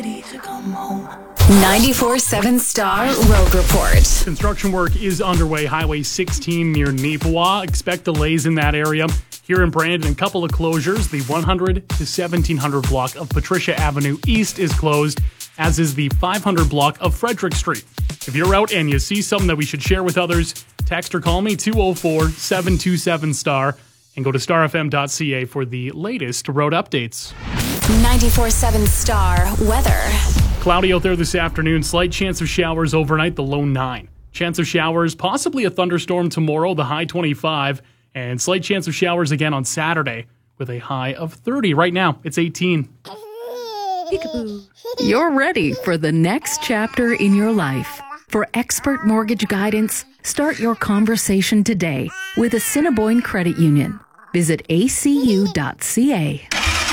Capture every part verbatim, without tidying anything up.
ready to come home. ninety-four seven Star Road Report. Construction work is underway. Highway sixteen near Neepawa. Expect delays in that area. Here in Brandon, a couple of closures. The one hundred to seventeen hundred block of Patricia Avenue East is closed, as is the five hundred block of Frederick Street. If you're out and you see something that we should share with others, text or call me two oh four, seven two seven, star and go to star f m dot c a for the latest road updates. ninety-four seven Star Weather. Cloudy out there this afternoon. Slight chance of showers overnight, the low nine. Chance of showers, possibly a thunderstorm tomorrow, the high twenty-five. And slight chance of showers again on Saturday with a high of thirty. Right now, it's eighteen. Peekaboo. You're ready for the next chapter in your life. For expert mortgage guidance, start your conversation today with Assiniboine Credit Union. Visit a c u dot c a.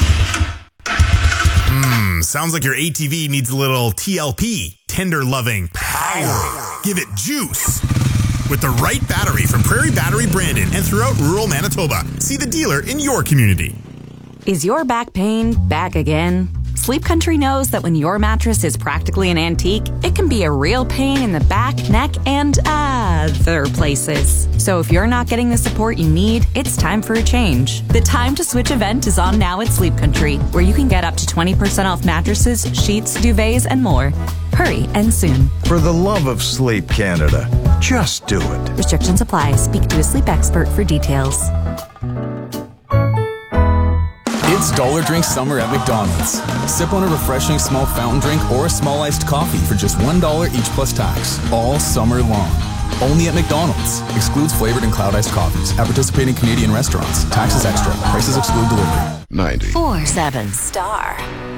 Mmm, sounds like your A T V needs a little T L P, tender loving power. Give it juice. With the right battery from Prairie Battery Brandon and throughout rural Manitoba. See the dealer in your community. Is your back pain back again? Sleep Country knows that when your mattress is practically an antique, it can be a real pain in the back, neck, and other places. So if you're not getting the support you need, it's time for a change. The Time to Switch event is on now at Sleep Country, where you can get up to twenty percent off mattresses, sheets, duvets, and more. Hurry and soon. For the love of Sleep Canada, just do it. Restrictions apply. Speak to a sleep expert for details. It's Dollar Drink Summer at McDonald's. Sip on a refreshing small fountain drink or a small iced coffee for just one dollar each plus tax, all summer long. Only at McDonald's. Excludes flavored and cloud iced coffees. At participating Canadian restaurants. Taxes extra. Prices exclude delivery. ninety. Four seven Star.